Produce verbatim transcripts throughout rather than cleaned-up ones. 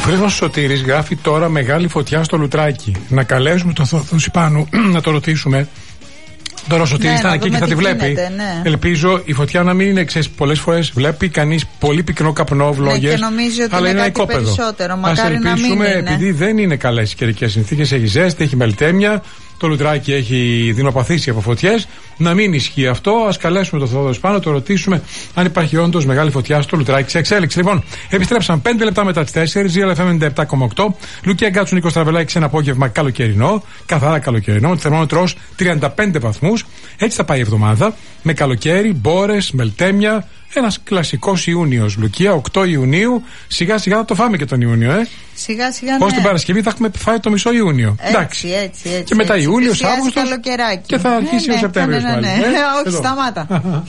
φίλος μας Σωτήρης γράφει τώρα μεγάλη φωτιά στο Λουτράκι. Να καλέσουμε τον Θοδωρή Πάνου να το ρωτήσουμε. Τώρα ο Σωτήρης ναι, θα είναι εκεί και θα τη βλέπει. Γίνεται, ναι. Ελπίζω η φωτιά να μην είναι εξής. Πολλές φορές βλέπει κανείς πολύ πυκνό καπνό, βλόγες. Ναι, και ότι αλλά είναι ένα κάτι περισσότερο. Μακάρι Ας ελπίσουμε, να μην είναι. επειδή δεν είναι καλές οι καιρικές συνθήκες, έχει ζέστη, έχει μελτέμια. Το Λουτράκι έχει δεινοπαθήσει από φωτιές. Να μην ισχύει αυτό. Ας καλέσουμε τον Θοδωρή Πάνου, το ρωτήσουμε αν υπάρχει όντως μεγάλη φωτιά στο Λουτράκι σε εξέλιξη. Λοιπόν, επιστρέψαν πέντε λεπτά μετά τις τέσσερις. Ζ Ελ Εφ Εμ ενενήντα επτά κόμμα οκτώ. Λουκία Γκάτσου, Νίκος Τραβελάκης, ένα απόγευμα καλοκαιρινό. Καθαρά καλοκαιρινό. Με θερμόμετρο ως τριάντα πέντε βαθμούς. Έτσι θα πάει η εβδομάδα. Με καλοκαίρι, μπόρες, μελτέμια. Ένας κλασικός Ιούνιος, Λουκία, οκτώ Ιουνίου. Σιγά σιγά θα το φάμε και τον Ιούνιο, ε. Σιγά σιγά. Ως ναι. την Παρασκευή θα έχουμε φάει το μισό Ιούνιο. Έτσι, εντάξει. Έτσι, έτσι, και μετά έτσι, Ιούλιος, Αύγουστος. Και θα αρχίσει ναι, ο Σεπτέμβριος ναι, ναι, ναι, πάλι. ναι. Ε, όχι, σταμάτα.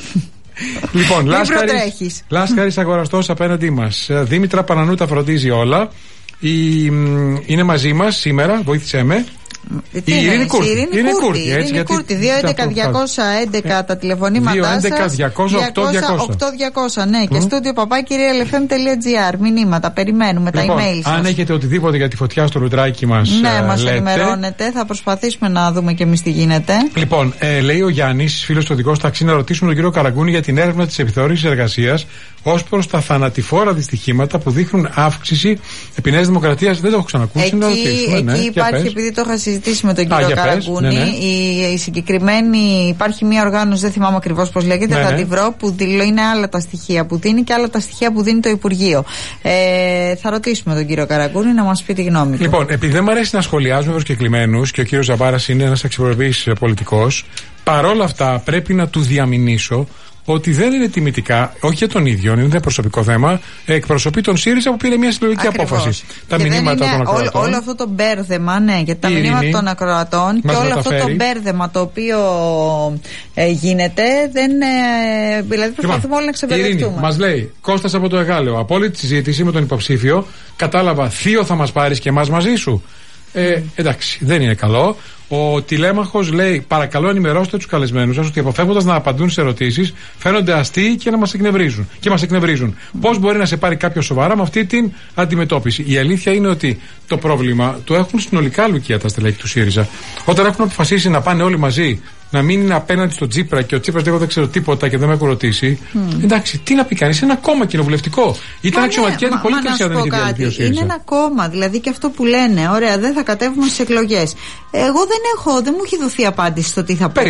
Λοιπόν, Λάσκαρης, Λάσκαρης αγοραστός απέναντί μας. Δήμητρα Πανανούτα φροντίζει όλα. Η, είναι μαζί μας σήμερα, βοήθησέ με. Η Ειρήνη Κούρτη. Η Ειρήνη Κούρτη. δύο έντεκα διακόσια έντεκα τα τηλεφωνήματά σας. δύο έντεκα διακόσια οκτώ διακόσια. Ναι, και στούντιο παπάκι ελ εφ εμ τελεία τζι άρ. Μηνύματα, περιμένουμε τα email σας. Αν έχετε οτιδήποτε για τη φωτιά στο Λουτράκι μας, ναι, μας ενημερώνετε. Θα προσπαθήσουμε να δούμε και εμείς τι γίνεται. Λοιπόν, ε, λέει ο Γιάννης, φίλος του οδηγός ταξί, να ρωτήσουμε τον κύριο Καραγκούνη για την έρευνα της επιθεώρησης εργασίας ως προς τα θανατηφόρα δυστυχήματα που δείχνουν αύξηση επί Νέας Δημοκρατίας. Δεν το έχω ξανακούσει. Εκεί, να ρωτήσουμε, εκεί ναι, υπάρχει, επειδή το είχα συζητήσει με τον κύριο Α, Καραγκούνη, πες, ναι, ναι. Η, η συγκεκριμένη, υπάρχει μια οργάνωση, δεν θυμάμαι ακριβώς πώς λέγεται, ναι, θα ναι. τη βρω, που είναι άλλα τα στοιχεία που δίνει και άλλα τα στοιχεία που δίνει το Υπουργείο. Ε, θα ρωτήσουμε τον κύριο Καραγκούνη να μας πει τη γνώμη του. Λοιπόν, επειδή δεν μου αρέσει να σχολιάζουμε προσκεκλημένους και ο κύριος Ζαμπάρας είναι ένας αξιοπρεπής πολιτικός, παρόλα αυτά πρέπει να του διαμηνήσω ότι δεν είναι τιμητικά, όχι για τον ίδιο, είναι προσωπικό θέμα, εκπροσωπεί τον ΣΥΡΙΖΑ που πήρε μια συλλογική απόφαση. Τα και μηνύματα των ακροατών. Όλο, όλο αυτό το μπέρδεμα, ναι, για τα η μηνύματα Ειρήνη, των ακροατών και όλο αυτό το μπέρδεμα το οποίο ε, γίνεται, δεν, ε, δηλαδή προσπαθούμε όλοι να ξεπερδευτούμε. Μας λέει Κώστας από το Εγάλεο, από όλη τη συζήτηση με τον υποψήφιο, κατάλαβα θείο θα μας πάρεις και εμάς μαζί σου. Ε, εντάξει, δεν είναι καλό. Ο τηλέμαχος λέει: παρακαλώ, ενημερώστε τους καλεσμένους σας ότι αποφεύγοντας να απαντούν σε ερωτήσεις, φαίνονται αστείοι και να μας εκνευρίζουν. Και μας εκνευρίζουν. Πώς μπορεί να σε πάρει κάποιος σοβαρά με αυτή την αντιμετώπιση? Η αλήθεια είναι ότι το πρόβλημα το έχουν συνολικά, Λουκία, τα στελέχη του ΣΥΡΙΖΑ. Όταν έχουν αποφασίσει να πάνε όλοι μαζί, να μην είναι απέναντι στον Τσίπρα και ο Τσίπρας λέει: εγώ δεν ξέρω τίποτα και δεν με έχω ρωτήσει. Mm. Εντάξει, τι να πει κανείς, είναι ένα κόμμα κοινοβουλευτικό. Ήταν αξιωματική ναι, αντιπολίτευση, δεν είχε διαλυθεί ο ΣΥΡΙΖΑ. Είναι ένα κόμμα, δηλαδή και αυτό που λένε, ωραία, δεν θα κατέβουμε στις εκλογές. Εγώ δεν έχω, δεν μου έχει δοθεί απάντηση στο τι θα πω.